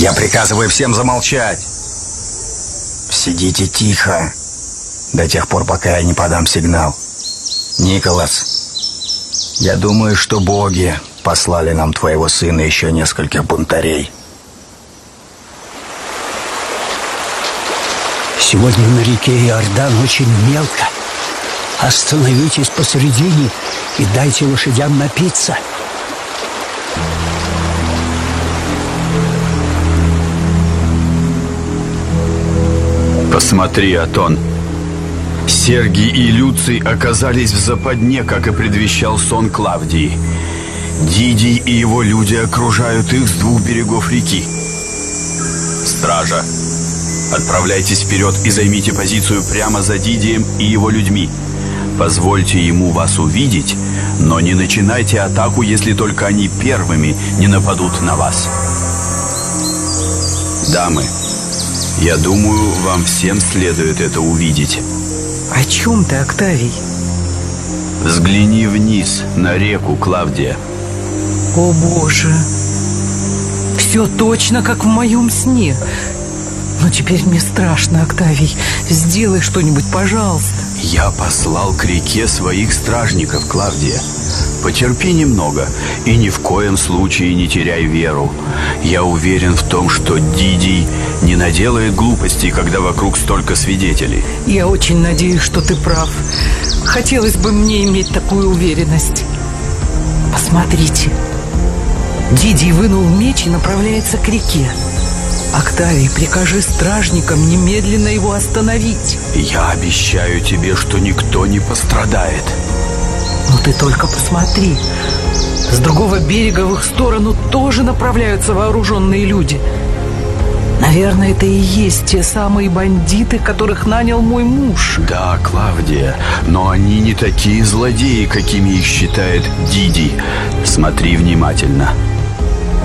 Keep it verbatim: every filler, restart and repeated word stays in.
Я приказываю всем замолчать. Сидите тихо до тех пор, пока я не подам сигнал. Николас, я думаю, что боги послали нам твоего сына и еще нескольких бунтарей. Сегодня на реке Иордан очень мелко. Остановитесь посередине и дайте лошадям напиться. Посмотри, Атон. Сергий и Люций оказались в западне, как и предвещал сон Клавдии. Дидий и его люди окружают их с двух берегов реки. Стража, отправляйтесь вперед и займите позицию прямо за Дидием и его людьми. Позвольте ему вас увидеть, но не начинайте атаку, если только они первыми не нападут на вас. Дамы, я думаю, вам всем следует это увидеть. О чем ты, Октавий? Взгляни вниз на реку, Клавдия. О, Боже! Все точно, как в моем сне. Но теперь мне страшно, Октавий. Сделай что-нибудь, пожалуйста. Я послал к реке своих стражников, Клавдия. Потерпи немного и ни в коем случае не теряй веру. Я уверен в том, что Дидий не наделает глупостей, когда вокруг столько свидетелей. Я очень надеюсь, что ты прав. Хотелось бы мне иметь такую уверенность. Посмотрите. Дидий вынул меч и направляется к реке. Октавий, прикажи стражникам немедленно его остановить. Я обещаю тебе, что никто не пострадает. Но ты только посмотри. С другого берега в их сторону тоже направляются вооруженные люди. Наверное, это и есть те самые бандиты, которых нанял мой муж. Да, Клавдия, но они не такие злодеи, какими их считает Дидий. Смотри внимательно.